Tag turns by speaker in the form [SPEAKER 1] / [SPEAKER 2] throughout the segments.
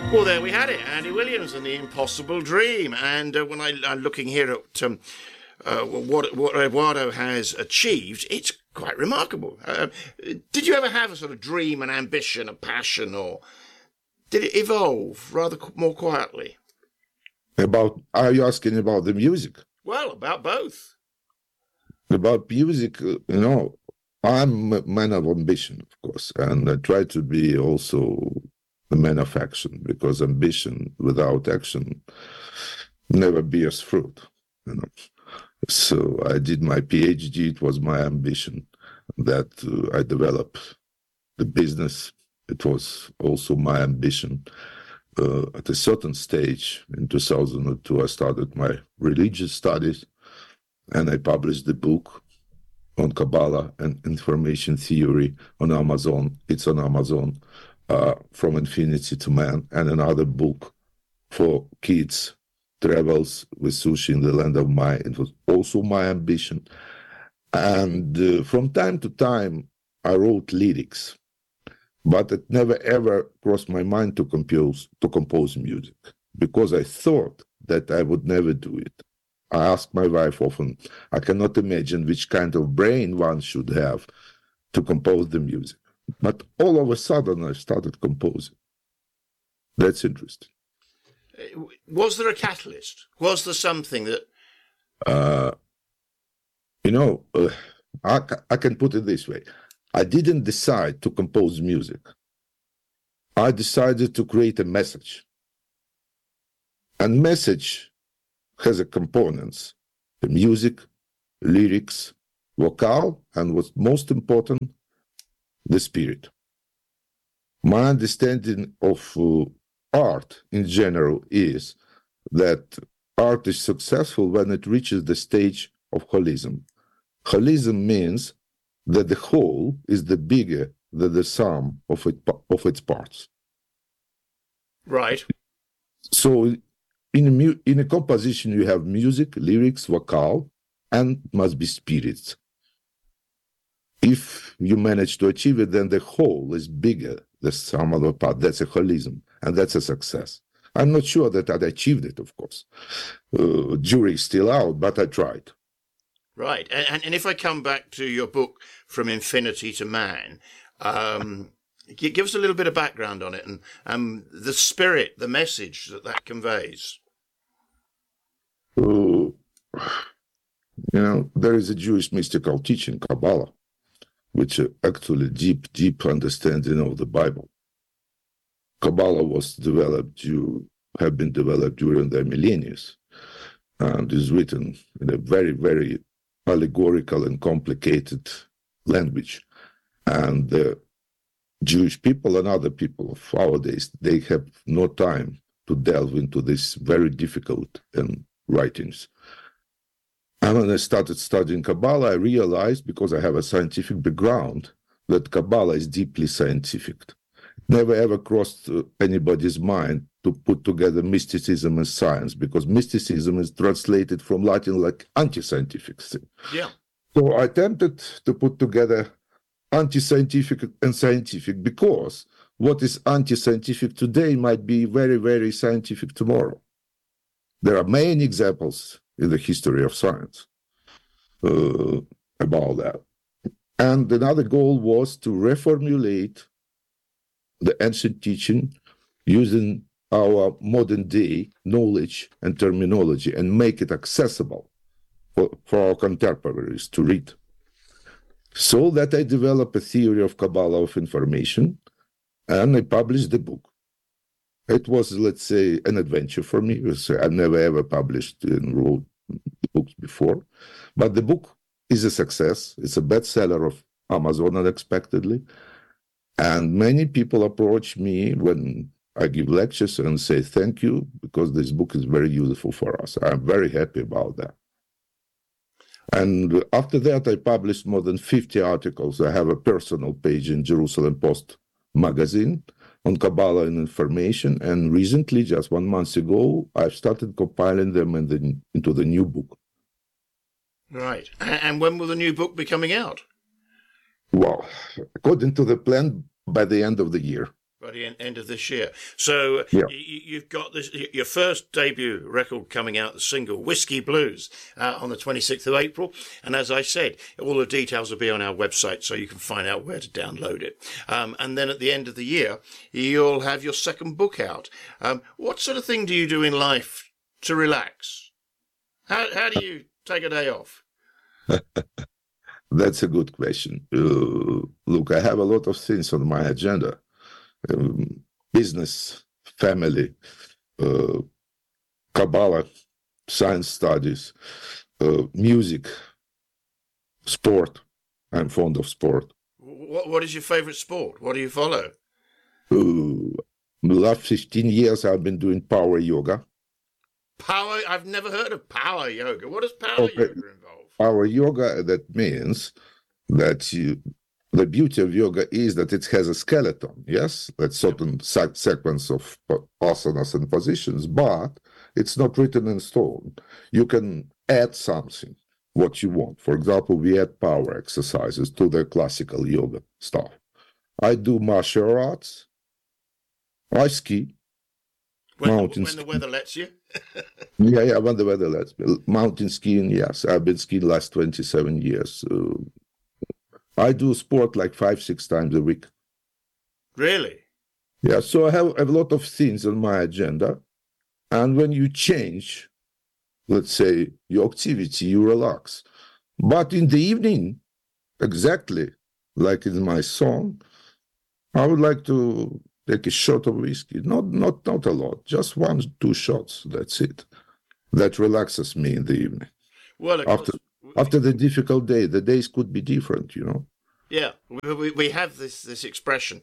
[SPEAKER 1] Well, there we had it, Andy Williams and the Impossible Dream. And when I'm looking here at what Eduardo has achieved, it's quite remarkable. Did you ever have a sort of dream, an ambition, a passion, or did it evolve rather more quietly?
[SPEAKER 2] Are you asking about the music?
[SPEAKER 1] Well, about both.
[SPEAKER 2] About music, I'm a man of ambition, of course, and I try to be also a man of action, because ambition without action never bears fruit. So I did my PhD. It was my ambition that I developed the business. It was also my ambition. At a certain stage in 2002, I started my religious studies, and I published the book on Kabbalah and information theory on Amazon. It's on Amazon, From Infinity to Man, and another book for kids, Travels with Sushi in the Land of Maya. It was also my ambition. And from time to time, I wrote lyrics, but it never ever crossed my mind to compose music, because I thought that I would never do it. I ask my wife often, I cannot imagine which kind of brain one should have to compose the music. But all of a sudden, I started composing. That's interesting.
[SPEAKER 1] Was there a catalyst? Was there something that...
[SPEAKER 2] I can put it this way. I didn't decide to compose music. I decided to create a message. And message has a components: the music, lyrics, vocal, and what's most important, the spirit. My understanding of art in general is that art is successful when it reaches the stage of holism. Holism means that the whole is the bigger than the sum of its parts.
[SPEAKER 1] Right.
[SPEAKER 2] So in a composition, you have music, lyrics, vocal, and must be spirits. If you manage to achieve it, then the whole is bigger than the sum of the part. That's a holism, and that's a success. I'm not sure that I achieved it, of course. Jury is still out, but I tried.
[SPEAKER 1] Right. And if I come back to your book, From Infinity to Man, give us a little bit of background on it and the spirit, the message that conveys.
[SPEAKER 2] There is a Jewish mystical teaching, Kabbalah, which actually deep understanding of the Bible. Kabbalah have been developed during the millennia, and is written in a very, very allegorical and complicated language. And the Jewish people and other people of our days, they have no time to delve into this very difficult writings. And when I started studying Kabbalah, I realized, because I have a scientific background, that Kabbalah is deeply scientific. Never ever crossed anybody's mind to put together mysticism and science, because mysticism is translated from Latin like anti-scientific thing.
[SPEAKER 1] Yeah.
[SPEAKER 2] So I attempted to put together anti-scientific and scientific, because what is anti-scientific today might be very, very scientific tomorrow. There are many examples in the history of science about that. And another goal was to reformulate the ancient teaching using our modern day knowledge and terminology and make it accessible for our contemporaries to read. So that I developed a theory of Kabbalah of information, and I published the book. It was, let's say, an adventure for me. I never ever published and wrote books before, but the book is a success. It's a bestseller of Amazon unexpectedly. And many people approach me when I give lectures and say, thank you, because this book is very useful for us. I'm very happy about that. And after that, I published more than 50 articles. I have a personal page in Jerusalem Post magazine on Kabbalah and information. And recently, just 1 month ago, I've started compiling them into the new book.
[SPEAKER 1] Right. And when will the new book be coming out?
[SPEAKER 2] Well, according to the plan, by the end of the year.
[SPEAKER 1] By by the end of this year. So
[SPEAKER 2] Yeah.
[SPEAKER 1] you've got this, your first debut record coming out, the single Whiskey Blues, on the 26th of April. And as I said, all the details will be on our website, so you can find out where to download it. And then at the end of the year, you'll have your second book out. What sort of thing do you do in life to relax? How do you take a day off?
[SPEAKER 2] That's a good question. Look, I have a lot of things on my agenda. Business, family, Kabbalah, science studies, music, sport. I'm fond of sport.
[SPEAKER 1] What is your favorite sport? What do you follow?
[SPEAKER 2] The last 15 years, I've been doing power yoga.
[SPEAKER 1] Power? I've never heard of power yoga. What does power yoga involve?
[SPEAKER 2] Power yoga, that means that the beauty of yoga is that it has a skeleton, yes? That's certain sequence of asanas and positions, but it's not written in stone. You can add something, what you want. For example, we add power exercises to the classical yoga stuff. I do martial arts. I ski.
[SPEAKER 1] When the weather lets you?
[SPEAKER 2] Yeah, when the weather lets me. Mountain skiing, yes. I've been skiing last 27 years. I do sport like 5-6 times a week.
[SPEAKER 1] Really?
[SPEAKER 2] Yeah, so I have a lot of things on my agenda. And when you change, let's say, your activity, you relax. But in the evening, exactly like in my song, I would like to take a shot of whiskey. Not a lot, just 1-2 shots. That's it. That relaxes me in the evening.
[SPEAKER 1] Well,
[SPEAKER 2] after the difficult day, the days could be different, you know.
[SPEAKER 1] Yeah, we have this expression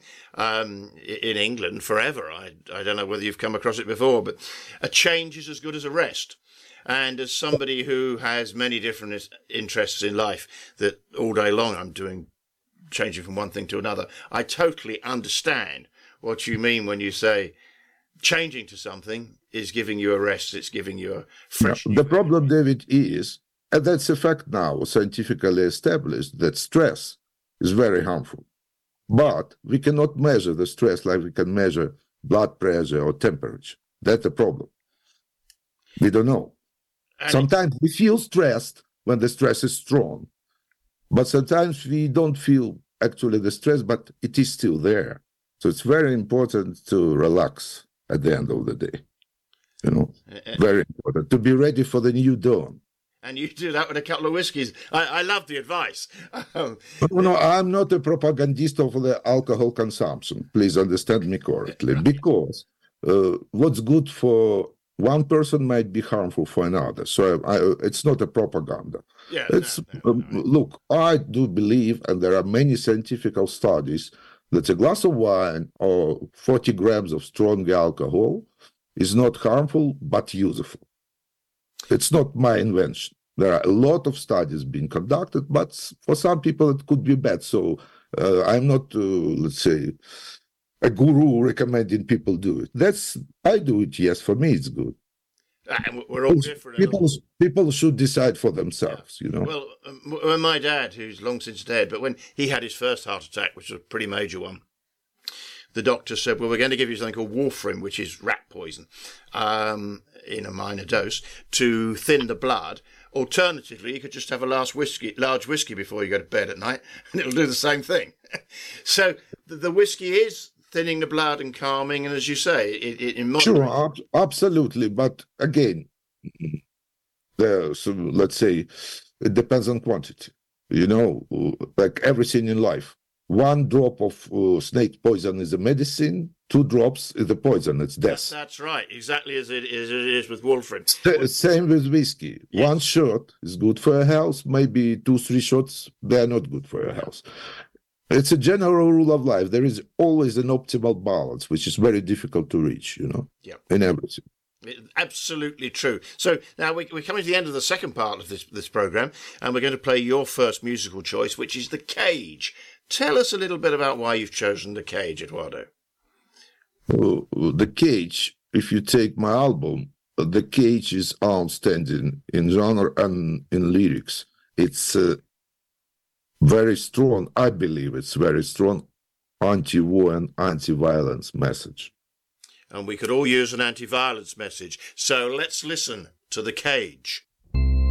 [SPEAKER 1] in England forever. I don't know whether you've come across it before, but a change is as good as a rest. And as somebody who has many different interests in life, that all day long I'm changing from one thing to another, I totally understand what you mean when you say changing to something is giving you a rest, it's giving you a fresh...
[SPEAKER 2] The problem, David, is, and that's a fact now, scientifically established, that stress is very harmful. But we cannot measure the stress like we can measure blood pressure or temperature. That's the problem. We don't know. And sometimes we feel stressed when the stress is strong, but sometimes we don't feel actually the stress, but it is still there. So it's very important to relax at the end of the day. You know, very important to be ready for the new dawn.
[SPEAKER 1] And you do that with a couple of whiskeys. I love the advice.
[SPEAKER 2] No, I'm not a propagandist of the alcohol consumption. Please understand me correctly. Because what's good for one person might be harmful for another. So it's not a propaganda.
[SPEAKER 1] Yeah,
[SPEAKER 2] look, I do believe, and there are many scientific studies, that a glass of wine or 40 grams of strong alcohol is not harmful, but useful. It's not my invention. There are a lot of studies being conducted, but for some people it could be bad. So I'm not, let's say, a guru recommending people do it. I do it, yes, for me it's good.
[SPEAKER 1] And we're all different.
[SPEAKER 2] People should decide for themselves, you know.
[SPEAKER 1] Well, when my dad, who's long since dead, but when he had his first heart attack, which was a pretty major one, the doctor said, well, we're going to give you something called warfarin, which is rat poison, in a minor dose, to thin the blood. Alternatively, you could just have a large whiskey before you go to bed at night, and it'll do the same thing. So the whiskey is thinning the blood and calming, and as you say, it
[SPEAKER 2] sure, absolutely. But again, so let's say it depends on quantity. You know, like everything in life. 1 drop of snake poison is a medicine. 2 drops is the poison. It's death.
[SPEAKER 1] That's right. Exactly as it is with warfarin.
[SPEAKER 2] Same with whiskey. Yes. 1 shot is good for your health. Maybe 2-3 shots, they are not good for your health. It's a general rule of life. There is always an optimal balance, which is very difficult to reach, you know, in everything.
[SPEAKER 1] Absolutely true. So now we're coming to the end of the second part of this program, and we're going to play your first musical choice, which is The Cage. Tell us a little bit about why you've chosen The Cage, Eduardo.
[SPEAKER 2] The Cage, if you take my album, The Cage is outstanding in genre and in lyrics. It's very strong. I believe it's very strong. anti-war and anti-violence message.
[SPEAKER 1] And we could all use an anti-violence message. So let's listen to The Cage.